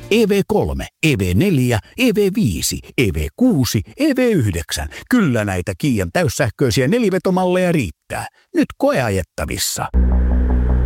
EV3, EV4, EV5, EV6, EV9. Kyllä näitä Kian täyssähköisiä nelivetomalleja riittää. Nyt koeajettavissa.